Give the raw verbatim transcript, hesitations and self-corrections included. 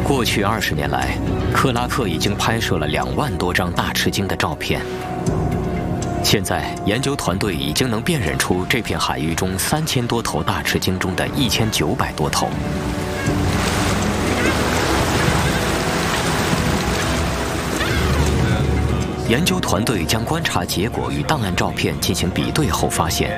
过去二十年来，克拉克已经拍摄了两万多张大翅鲸的照片。现在，研究团队已经能辨认出这片海域中三千多头大翅鲸中的一千九百多头。研究团队将观察结果与档案照片进行比对后发现，